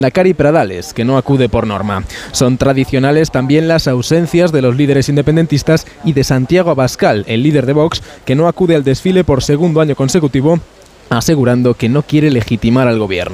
Cari Pradales, que no acude por norma. Son tradicionales también las ausencias de los líderes independentistas y de Santiago Abascal, el líder de Vox, que no acude al desfile por segundo año consecutivo, asegurando que no quiere legitimar al gobierno.